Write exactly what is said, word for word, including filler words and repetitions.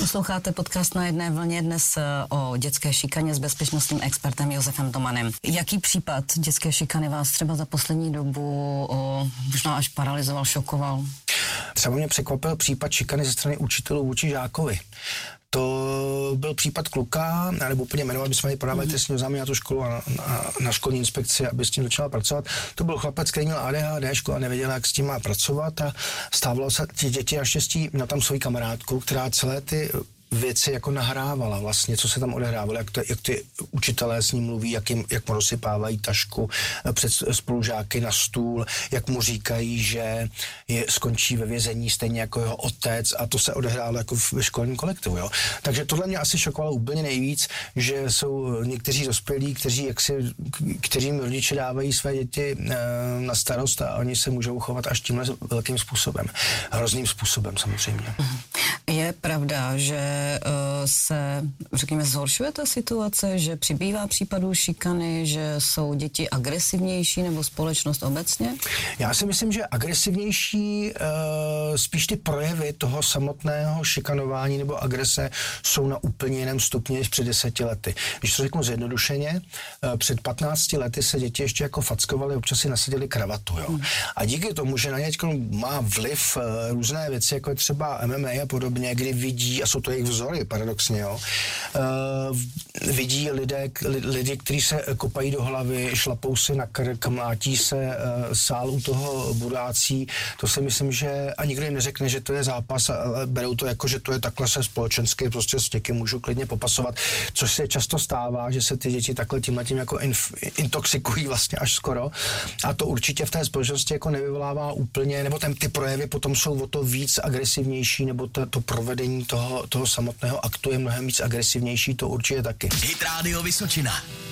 Posloucháte podcast Na jedné vlně dnes o dětské šikaně s bezpečnostním expertem Josefem Tomanem. Jaký případ dětské šikany vás třeba za poslední dobu o, možná až paralyzoval, šokoval? Třeba mě překvapil případ šikany ze strany učitelů vůči žákovi. To byl případ kluka, nebo úplně jmenovat, my jsme ji podávali trestní oznámení na tu školu a na, na školní inspekci, aby s tím začala pracovat. To byl chlapec, který měl A D H D, škola nevěděla, jak s tím má pracovat a stávalo se, ty děti naštěstí, měl tam svoji kamarádku, která celé ty věci jako nahrávala vlastně, co se tam odehrávalo, jak, to, jak ty učitelé s ním mluví, jak, jim, jak mu rozsypávají tašku před spolužáky na stůl, jak mu říkají, že je, skončí ve vězení stejně jako jeho otec a to se odehrálo jako ve školním kolektivu. Jo. Takže tohle mě asi šokovalo úplně nejvíc, že jsou někteří dospělí, kteří, jak si, kteřím rodiče dávají své děti na starost a oni se můžou chovat až tímhle velkým způsobem. Hrozným způsobem samozřejmě. Je pravda, že se, řekněme, zhoršuje ta situace, že přibývá případů šikany, že jsou děti agresivnější nebo společnost obecně? Já si myslím, že agresivnější spíš ty projevy toho samotného šikanování nebo agrese jsou na úplně jiném stupni než před deseti lety. Když to řeknu zjednodušeně, před patnácti lety se děti ještě jako fackovaly, občas si nasadili kravatu. Jo? Hmm. A díky tomu, že na ně má vliv různé věci, jako je třeba M M A a podobně, kdy vidí, a jsou to jejich vzory, paradoxně, jo. Uh, vidí lidé, lidi, kteří se kopají do hlavy, šlapou si na krk, mlátí se uh, sál u toho budácí, to si myslím, že a nikdo jim neřekne, že to je zápas, ale berou to jako, že to je takhle se společensky, prostě s někým můžu klidně popasovat, což se často stává, že se ty děti takhle tímhletím jako inf- intoxikují vlastně až skoro a to určitě v té společnosti jako nevyvolává úplně, nebo ten, ty projevy potom jsou o to víc agresivnější, nebo to, to provedení toho, toho samotného aktu je mnohem víc agresivnější, to určitě taky. Hit Radio Vysočina.